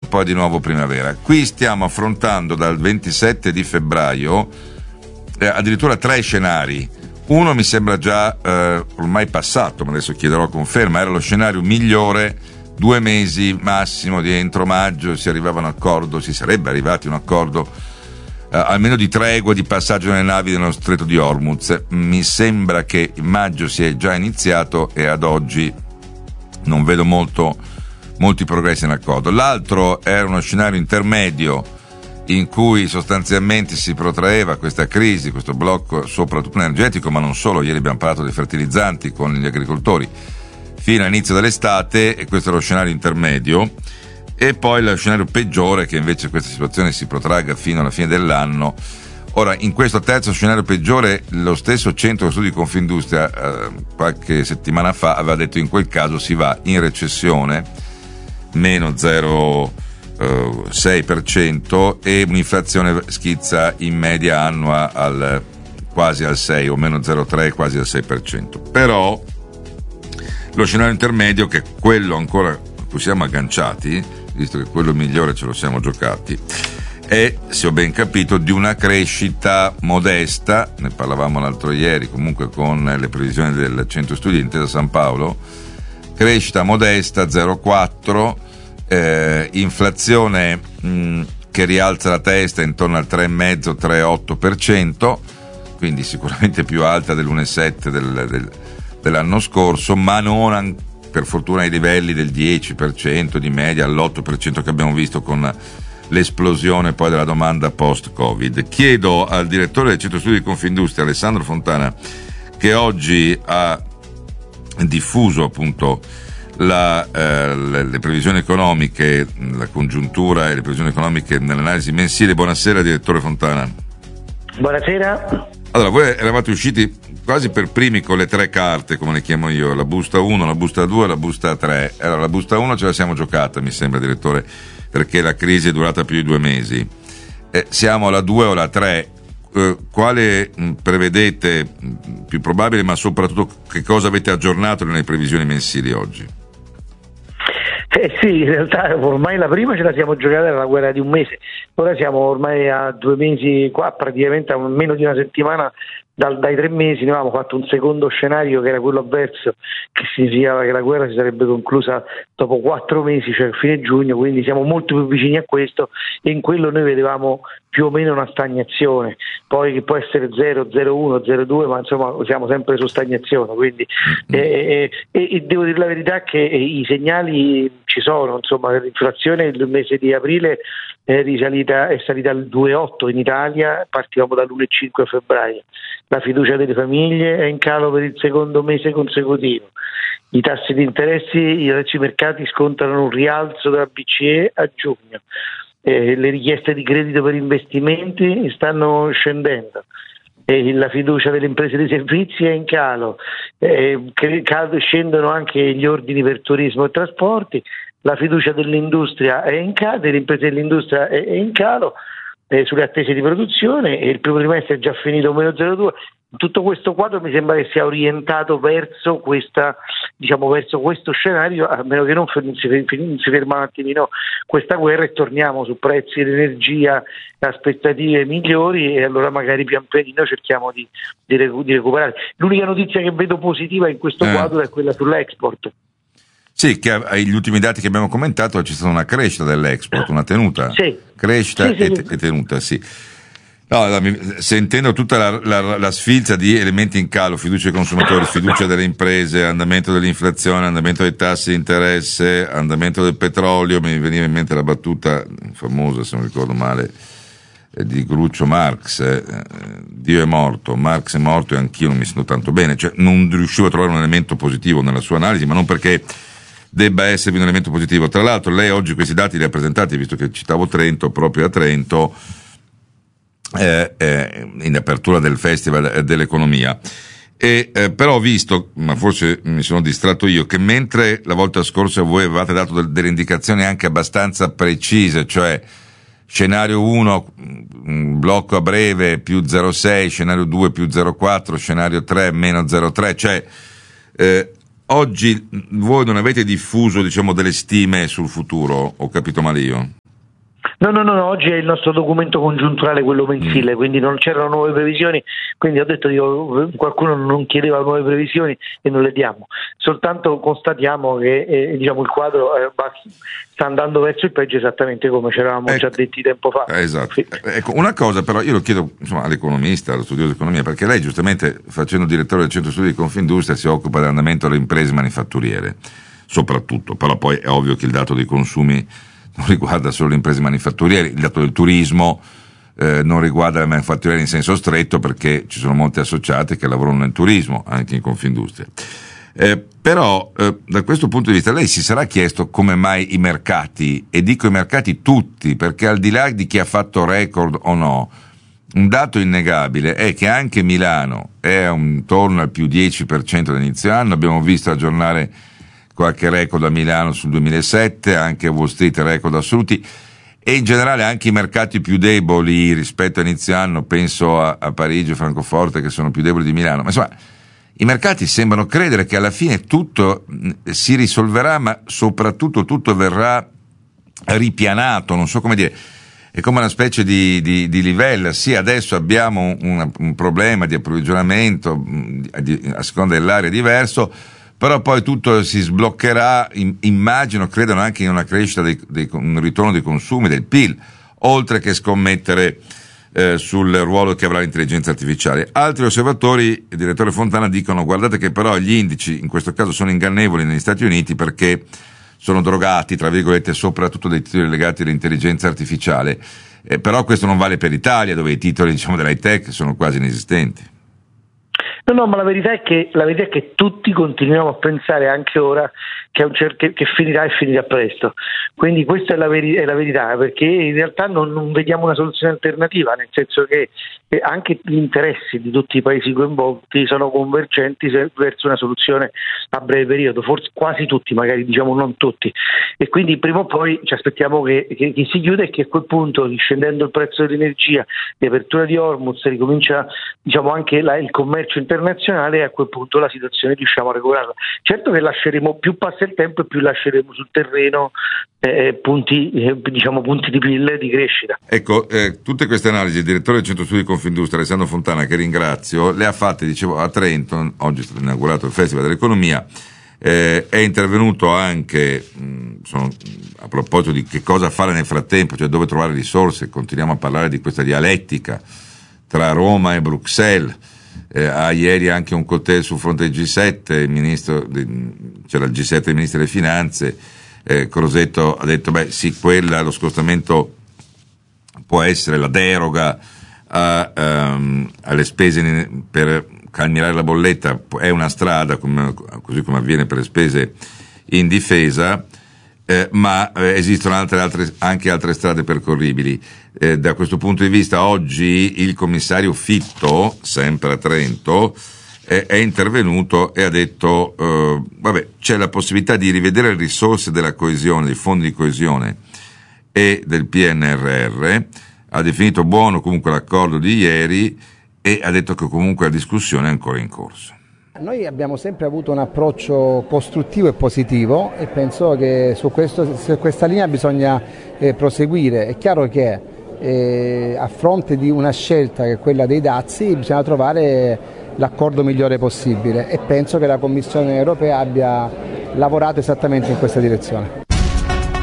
poi di nuovo primavera. Qui stiamo affrontando dal 27 di febbraio addirittura 3 scenari. Uno mi sembra già ormai passato, ma adesso chiederò conferma, era lo scenario migliore, 2 mesi massimo di entro maggio si arrivava a un accordo, si sarebbe arrivati a un accordo almeno di tregua di passaggio nelle navi nello stretto di Hormuz. Mi sembra che in maggio si è già iniziato e ad oggi non vedo molti progressi nell'accordo. L'altro era uno scenario intermedio in cui sostanzialmente si protraeva questa crisi, questo blocco soprattutto energetico, ma non solo. Ieri abbiamo parlato dei fertilizzanti con gli agricoltori fino all'inizio dell'estate, e questo è lo scenario intermedio. E poi lo scenario peggiore, che invece questa situazione si protragga fino alla fine dell'anno. Ora, in questo terzo scenario peggiore, lo stesso centro studi Confindustria qualche settimana fa aveva detto in quel caso si va in recessione, meno 0,6%, e un'inflazione schizza in media annua quasi al 6 o meno 0,3, quasi al 6%. Però lo scenario intermedio, che è quello ancora a cui siamo agganciati, visto che quello migliore ce lo siamo giocati, è, se ho ben capito, di una crescita modesta. Ne parlavamo l'altro ieri comunque con le previsioni del centro studi Intesa San Paolo. Crescita modesta 0,4%, inflazione che rialza la testa intorno al 3,5-3,8%, quindi sicuramente più alta dell'1,7 dell'anno scorso, ma non per fortuna ai livelli del 10% di media, all'8% che abbiamo visto con l'esplosione poi della domanda post-Covid. Chiedo al direttore del centro studi di Confindustria, Alessandro Fontana, che oggi ha diffuso appunto le previsioni economiche, la congiuntura e le previsioni economiche nell'analisi mensile. Buonasera direttore Fontana. Buonasera. Allora, voi eravate usciti quasi per primi con le 3 carte, come le chiamo io, la busta 1, la busta 2 e la busta 3. Allora, la busta 1 ce la siamo giocata, mi sembra, direttore, perché la crisi è durata più di 2 mesi. Siamo alla 2 o alla 3? Quale prevedete più probabile, ma soprattutto che cosa avete aggiornato nelle previsioni mensili oggi? Sì, in realtà ormai la prima ce la siamo giocata, era la guerra di 1 mese, ora siamo ormai a 2 mesi, qua praticamente a meno di una settimana dai 3 mesi. Noi avevamo fatto un secondo scenario che era quello avverso, che significava che la guerra si sarebbe conclusa dopo 4 mesi, cioè a fine giugno, quindi siamo molto più vicini a questo, e in quello noi vedevamo più o meno una stagnazione, poi che può essere 0, 0,1, 0,2, ma insomma siamo sempre su stagnazione, quindi e devo dire la verità che i segnali ci sono, insomma l'inflazione il mese di aprile è salita al 2,8 in Italia, partivamo dall'1,5 a febbraio. La fiducia delle famiglie è in calo per il secondo mese consecutivo. I tassi di interessi, i mercati scontano un rialzo della BCE a giugno. Le richieste di credito per investimenti stanno scendendo. La fiducia delle imprese dei servizi è in calo. Scendono anche gli ordini per turismo e trasporti. La fiducia dell'industria è in calo, delle imprese dell'industria è in calo sulle attese di produzione, e il primo trimestre è già finito meno 0,2. Tutto questo quadro mi sembra che sia orientato verso verso questo scenario, a meno che non si ferma un attimino questa guerra e torniamo su prezzi di energia, aspettative migliori, e allora magari pian pianino cerchiamo di recuperare. L'unica notizia che vedo positiva in questo quadro è quella sull'export. Sì, che agli ultimi dati che abbiamo commentato c'è stata una crescita dell'export, una tenuta. Sì. Crescita e tenuta, sì. No, sentendo tutta la sfilza di elementi in calo, fiducia dei consumatori, fiducia delle imprese, andamento dell'inflazione, andamento dei tassi di interesse, andamento del petrolio, mi veniva in mente la battuta famosa, se non ricordo male, di Groucho Marx, Dio è morto, Marx è morto e anch'io non mi sento tanto bene, cioè non riuscivo a trovare un elemento positivo nella sua analisi, ma non perché debba esservi un elemento positivo. Tra l'altro lei oggi questi dati li ha presentati, visto che citavo Trento, proprio a Trento, in apertura del Festival dell'Economia. Però ho visto, ma forse mi sono distratto io, che mentre la volta scorsa voi avevate dato delle indicazioni anche abbastanza precise, cioè scenario 1 blocco a breve più 0,6, scenario 2 più 0,4, scenario 3 meno 0,3, cioè oggi voi non avete diffuso, diciamo, delle stime sul futuro, ho capito male io? No, oggi è il nostro documento congiunturale, quello mensile, quindi non c'erano nuove previsioni, quindi ho detto qualcuno non chiedeva nuove previsioni e non le diamo, soltanto constatiamo che il quadro sta andando verso il peggio, esattamente come ci eravamo già detti tempo fa. Esatto. Sì. Ecco, una cosa però io lo chiedo all'economista, allo studioso di economia, perché lei giustamente, facendo direttore del centro studi di Confindustria, si occupa dell'andamento delle imprese manifatturiere soprattutto, però poi è ovvio che il dato dei consumi non riguarda solo le imprese manifatturiere, il dato del turismo non riguarda le manifatturiere in senso stretto, perché ci sono molti associati che lavorano nel turismo, anche in Confindustria. Però da questo punto di vista lei si sarà chiesto come mai i mercati, e dico i mercati tutti, perché al di là di chi ha fatto record o no, un dato innegabile è che anche Milano è intorno al più 10% dall'inizio anno, abbiamo visto aggiornare qualche record a Milano sul 2007, anche a Wall Street record assoluti, e in generale anche i mercati più deboli rispetto a inizio anno, penso a Parigi e Francoforte, che sono più deboli di Milano, ma insomma i mercati sembrano credere che alla fine tutto si risolverà, ma soprattutto tutto verrà ripianato, non so come dire, è come una specie di livella. Sì, adesso abbiamo un problema di approvvigionamento, a seconda dell'area diverso, però poi tutto si sbloccherà, immagino, credono anche in una crescita, un ritorno dei consumi, del PIL, oltre che scommettere sul ruolo che avrà l'intelligenza artificiale. Altri osservatori, il direttore Fontana, dicono: guardate che però gli indici in questo caso sono ingannevoli negli Stati Uniti, perché sono drogati, tra virgolette, soprattutto dai titoli legati all'intelligenza artificiale, però questo non vale per l'Italia, dove i titoli, dell'high tech sono quasi inesistenti. No, ma la verità è che tutti continuiamo a pensare anche ora che finirà e finirà presto. Quindi questa è la verità, perché in realtà non vediamo una soluzione alternativa, nel senso che anche gli interessi di tutti i paesi coinvolti sono convergenti verso una soluzione a breve periodo, forse quasi tutti, magari non tutti, e quindi prima o poi ci aspettiamo che si chiuda, e che a quel punto, scendendo il prezzo dell'energia, di apertura di Hormuz, ricomincia anche il commercio internazionale, e a quel punto la situazione riusciamo a regolarla. Certo che lasceremo, più passa il tempo e più lasceremo sul terreno punti di PIL di crescita. Ecco, tutte queste analisi il direttore del centro studi di Confindustria, Alessandro Fontana, che ringrazio, le ha fatte, dicevo, a Trento. Oggi è stato inaugurato il Festival dell'Economia, è intervenuto anche a proposito di che cosa fare nel frattempo, cioè dove trovare risorse. Continuiamo a parlare di questa dialettica tra Roma e Bruxelles. Ieri anche un cocktail sul fronte del G7, c'era il G7 dei ministri delle finanze, Crosetto ha detto sì, lo scostamento può essere la deroga alle spese per calmierare la bolletta, è una strada, così come avviene per le spese in difesa, ma esistono anche altre strade percorribili. Da questo punto di vista oggi il commissario Fitto, sempre a Trento, è intervenuto e ha detto c'è la possibilità di rivedere le risorse della coesione, dei fondi di coesione e del PNRR, ha definito buono comunque l'accordo di ieri e ha detto che comunque la discussione è ancora in corso. Noi abbiamo sempre avuto un approccio costruttivo e positivo, e penso che su questa linea bisogna proseguire. È chiaro che a fronte di una scelta che è quella dei dazi bisogna trovare l'accordo migliore possibile, e penso che la Commissione europea abbia lavorato esattamente in questa direzione.